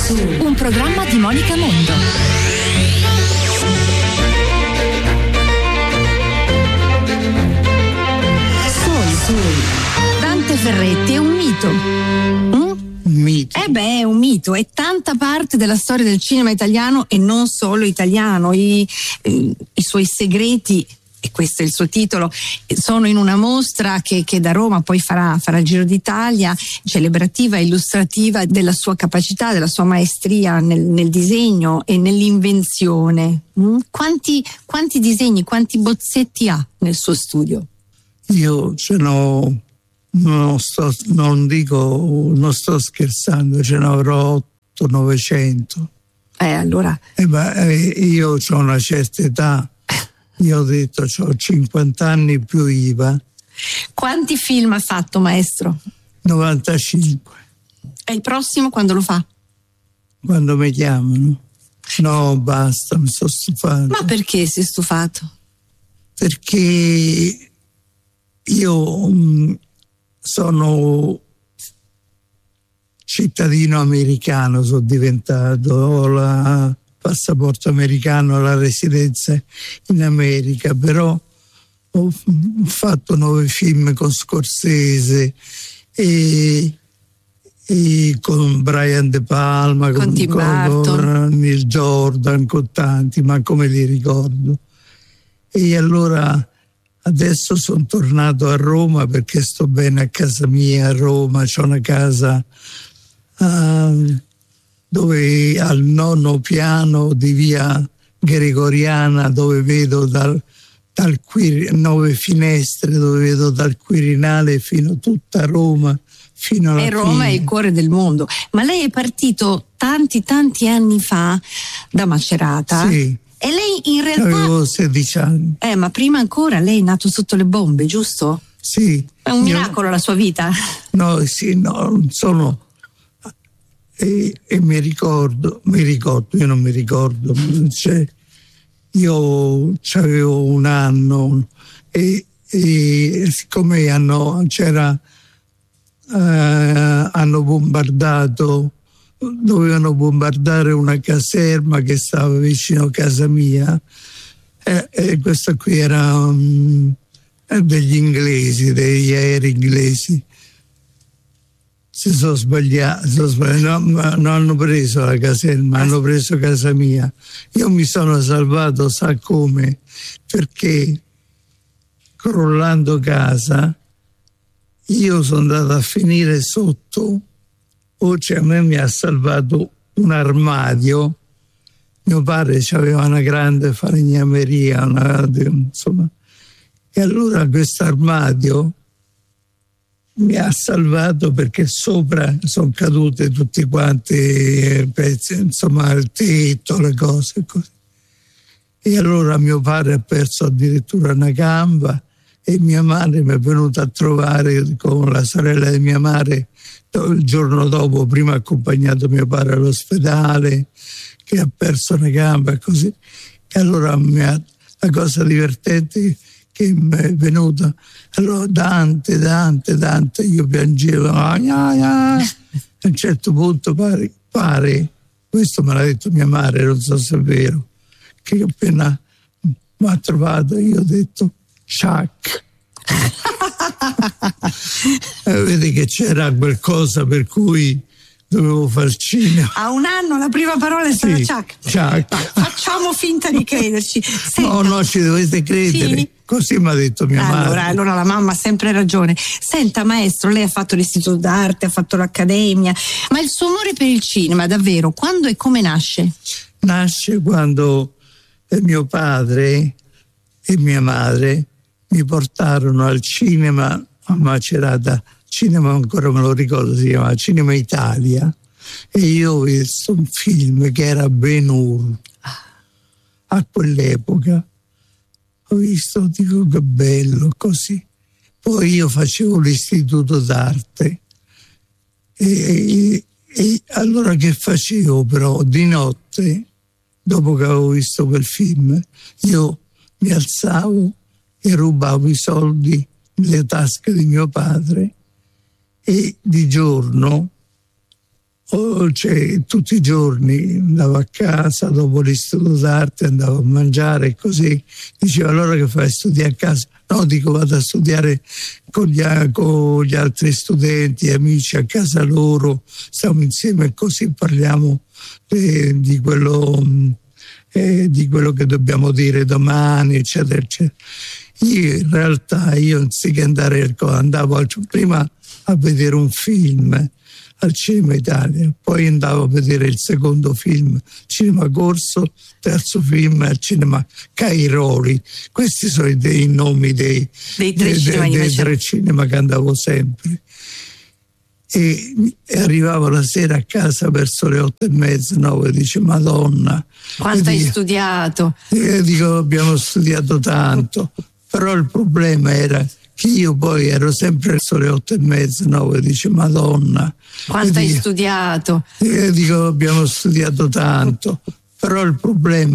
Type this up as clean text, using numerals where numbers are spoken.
un programma di Monica Mondo. Dante Ferretti è un mito. Un mito. È un mito, è tanta parte della storia del cinema italiano e non solo italiano. I suoi segreti, e questo è il suo titolo, sono in una mostra che da Roma poi farà il giro d'Italia, celebrativa e illustrativa della sua capacità, della sua maestria nel disegno e nell'invenzione. Quanti disegni, quanti bozzetti ha nel suo studio? Io ce n'ho, non sto scherzando, ce ne avrò 800-900. Allora. Io ho una certa età. Io ho detto, ho 50 anni più IVA. Quanti film ha fatto, maestro? 95. E il prossimo quando lo fa? Quando mi chiamano. No, basta, mi sto stufando. Ma perché si è stufato? Perché io sono cittadino americano, sono diventato, ho la passaporto americano, la residenza in America, però ho fatto 9 film con Scorsese e con Brian De Palma, con Tim Burton, con Neil Jordan, con tanti, ma come li ricordo. E allora adesso sono tornato a Roma perché sto bene a casa mia a Roma, c'ho una casa dove al 9° piano di via Gregoriana, dove vedo 9 finestre, dove vedo dal Quirinale fino a tutta Roma, fino alla fine. E Roma è il cuore del mondo. Ma lei è partito tanti anni fa da Macerata? Sì. E lei in realtà avevo 16 anni. Ma prima ancora lei è nato sotto le bombe, giusto? Sì. È un miracolo la sua vita? No, non sono. E mi ricordo, io non mi ricordo, io avevo 1 anno e siccome hanno bombardato, dovevano bombardare una caserma che stava vicino a casa mia, e questa qui era degli inglesi, degli aerei inglesi. Si sono sbagliati, non hanno preso la caserma, hanno preso casa mia. Io mi sono salvato, sa come? Perché crollando casa io sono andato a finire sotto, a me mi ha salvato un armadio. Mio padre aveva una grande falegnameria, insomma, e allora questo armadio mi ha salvato perché sopra sono cadute tutti quanti pezzi, insomma il tetto, le cose così. E allora mio padre ha perso addirittura una gamba e mia madre mi è venuta a trovare con la sorella di mia madre il giorno dopo, prima ha accompagnato mio padre all'ospedale che ha perso una gamba e così. E allora la cosa divertente che mi è venuta, allora Dante, io piangevo, a un certo punto pare, questo me l'ha detto mia madre, non so se è vero, che appena mi ha trovato io ho detto Chuck. Vedi che c'era qualcosa per cui dovevo far cinema. A 1 anno la prima parola è stata Chuck. Facciamo finta di crederci. Senta, no, ci dovete credere. Sì. Così mi ha detto mia madre. Allora la mamma ha sempre ragione. Senta maestro, lei ha fatto l'istituto d'arte, ha fatto l'accademia, ma il suo amore per il cinema davvero quando e come nasce? Nasce quando mio padre e mia madre mi portarono al cinema a Macerata, cinema ancora me lo ricordo, si chiamava Cinema Italia, e io ho visto un film che era Ben-Hur. A quell'epoca ho visto, dico che bello, così. Poi io facevo l'istituto d'arte e allora che facevo però di notte, dopo che avevo visto quel film, io mi alzavo e rubavo i soldi nelle tasche di mio padre e di giorno cioè, tutti i giorni andavo a casa, dopo l'istituto d'arte andavo a mangiare e così. Diceva: allora che fai, studi a casa? No, dico, vado a studiare con gli altri studenti, amici a casa loro, stiamo insieme e così parliamo di quello che dobbiamo dire domani, eccetera, eccetera. In realtà anziché andare, andavo prima a vedere un film al Cinema Italia, poi andavo a vedere il secondo film Cinema Corso, terzo film al Cinema Cairoli. Questi sono i nomi dei tre cinema che andavo sempre. E arrivavo la sera a casa verso le 8:30, 9, dice: Madonna, quanto hai studiato? Dico: abbiamo studiato tanto, però il problema era che io poi ero sempre verso le 8:30, 9, dice: Madonna, quanto hai studiato? Dico: abbiamo studiato tanto, però il problema